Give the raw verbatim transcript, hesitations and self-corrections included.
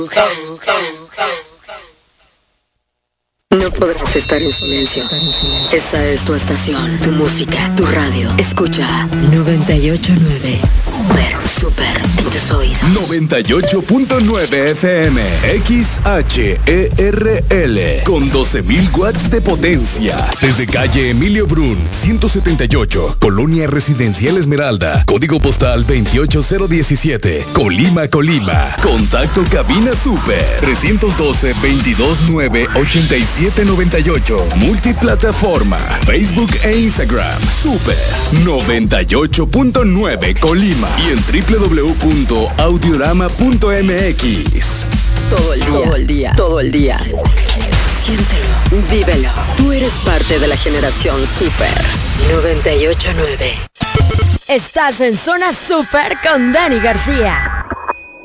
No podrás estar en silencio. Esta es tu estación, tu música, tu radio. Escucha noventa y ocho punto nueve. Super, super en tus oídos. noventa y ocho punto nueve F M. X H E R L. Con doce mil watts de potencia. Desde calle Emilio Brun, ciento setenta y ocho. Colonia Residencial Esmeralda. Código postal veintiocho mil diecisiete. Colima, Colima. Contacto cabina super. trescientos doce, veintidós nueve, ochenta y siete noventa y ocho. Multiplataforma. Facebook e Instagram. Super noventa y ocho punto nueve Colima. Y en doble u doble u doble u punto audiorama punto m x. Todo el día, todo el día, todo el día. Siéntelo, vívelo. Tú eres parte de la generación Super noventa y ocho punto nueve. Estás en Zona Super con Dani García.